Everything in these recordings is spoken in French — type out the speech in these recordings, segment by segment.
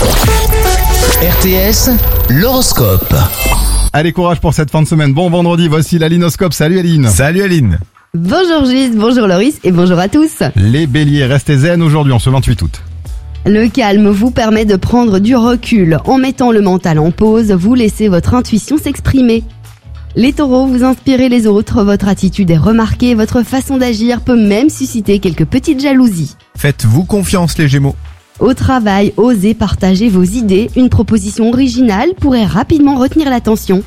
RTS, l'horoscope. Allez, courage pour cette fin de semaine. Bon vendredi, voici l'Alinoscope. Salut Aline. Salut Aline. Bonjour Gilles, bonjour Loris et bonjour à tous. Les béliers, restez zen aujourd'hui en ce 28 août. Le calme vous permet de prendre du recul. En mettant le mental en pause, vous laissez votre intuition s'exprimer. Les taureaux, vous inspirez les autres, votre attitude est remarquée, votre façon d'agir peut même susciter quelques petites jalousies. Faites-vous confiance les Gémeaux. Au travail, osez partager vos idées, une proposition originale pourrait rapidement retenir l'attention.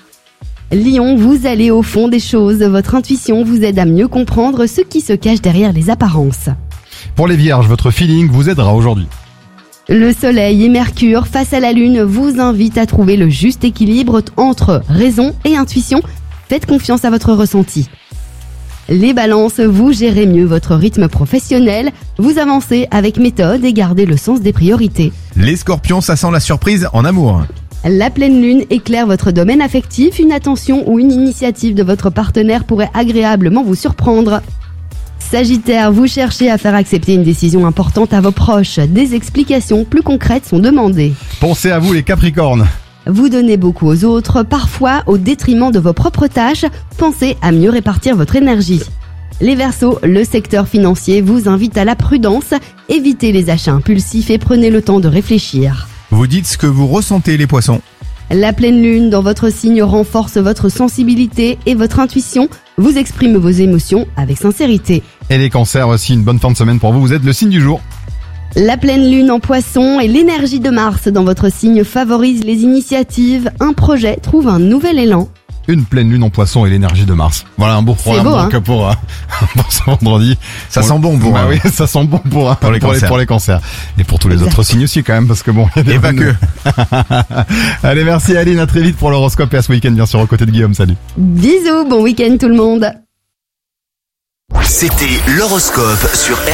Lion, vous allez au fond des choses, votre intuition vous aide à mieux comprendre ce qui se cache derrière les apparences. Pour les vierges, votre feeling vous aidera aujourd'hui. Le soleil et Mercure face à la lune vous invitent à trouver le juste équilibre entre raison et intuition. Faites confiance à votre ressenti. Les balances, vous gérez mieux votre rythme professionnel, vous avancez avec méthode et gardez le sens des priorités. Les Scorpions, ça sent la surprise en amour. La pleine lune éclaire votre domaine affectif, une attention ou une initiative de votre partenaire pourrait agréablement vous surprendre. Sagittaire, vous cherchez à faire accepter une décision importante à vos proches. Des explications plus concrètes sont demandées. Pensez à vous les capricornes. Vous donnez beaucoup aux autres, parfois au détriment de vos propres tâches. Pensez à mieux répartir votre énergie. Les Verseaux, le secteur financier vous invite à la prudence. Évitez les achats impulsifs et prenez le temps de réfléchir. Vous dites ce que vous ressentez les Poissons. La pleine lune dans votre signe renforce votre sensibilité et votre intuition. Vous exprimez vos émotions avec sincérité. Et les cancers, aussi une bonne fin de semaine pour vous. Vous êtes le signe du jour. La pleine lune en Poisson et l'énergie de Mars dans votre signe favorise les initiatives. Un projet trouve un nouvel élan. Une pleine lune en Poisson et l'énergie de Mars. Voilà un beau programme beau, donc, pour ce vendredi. Ça sent bon pour oui, ça sent bon pour les cancers. Et pour tous les Exact. autres signes aussi quand même parce que bon. Il y a des Et pas bonnes- que. Allez, merci Aline, à très vite pour l'horoscope et à ce week-end bien sûr aux côtés de Guillaume. Salut. Bisous, bon week-end tout le monde. C'était l'horoscope sur